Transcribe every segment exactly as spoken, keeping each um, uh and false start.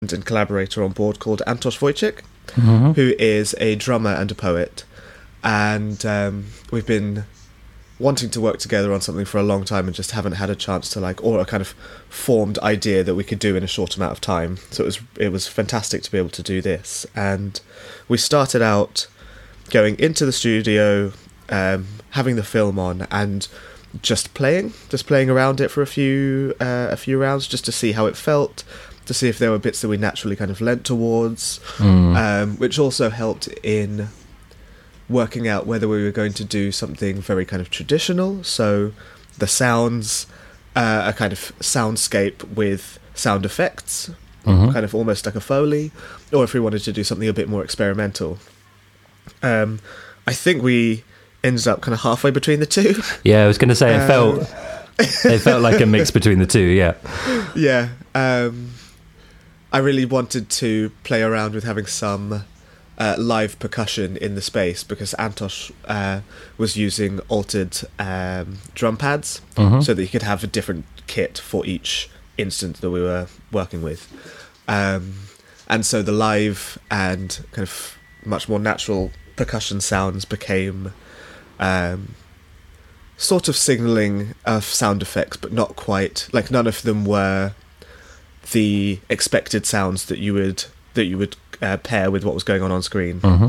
and collaborator on board called Antoś Wojcik, mm-hmm. who is a drummer and a poet. And um, we've been wanting to work together on something for a long time and just haven't had a chance to, like, or a kind of formed idea that we could do in a short amount of time. So it was it was fantastic to be able to do this. And we started out going into the studio, um, having the film on, and just playing, just playing around it for a few uh, a few rounds, just to see how it felt, to see if there were bits that we naturally kind of lent towards, mm. um, which also helped in working out whether we were going to do something very kind of traditional, so the sounds, uh, a kind of soundscape with sound effects, mm-hmm. kind of almost like a Foley, or if we wanted to do something a bit more experimental. Um, I think we ended up kind of halfway between the two. Yeah, I was going to say, it um, felt it felt like a mix between the two, yeah. Yeah. Um, I really wanted to play around with having some Uh, live percussion in the space, because Antoś uh, was using altered um, drum pads, mm-hmm. so that you could have a different kit for each instrument that we were working with. Um, and so the live and kind of much more natural percussion sounds became um, sort of signalling of sound effects, but not quite. Like, none of them were the expected sounds that you would that you would uh, pair with what was going on on screen. Mm-hmm.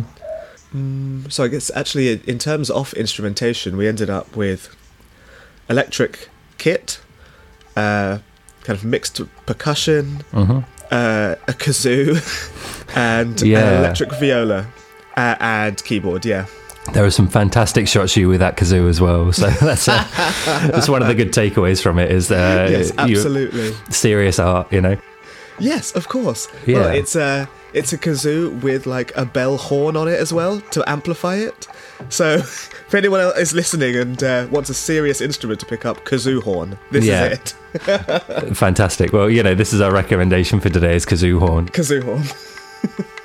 Mm, so I guess actually in terms of instrumentation, we ended up with electric kit, uh, kind of mixed percussion, mm-hmm. uh, a kazoo, and yeah. an electric viola, uh, and keyboard, yeah. There were some fantastic shots you with that kazoo as well, so that's a, that's one of the good takeaways from it, is uh, yes, absolutely. Serious art, you know. Yes, of course. Yeah. Well, it's a it's a kazoo with like a bell horn on it as well to amplify it. So if anyone else is listening and uh, wants a serious instrument to pick up, kazoo horn, this yeah. is it. Fantastic. Well, you know, this is our recommendation for today, is kazoo horn. Kazoo horn.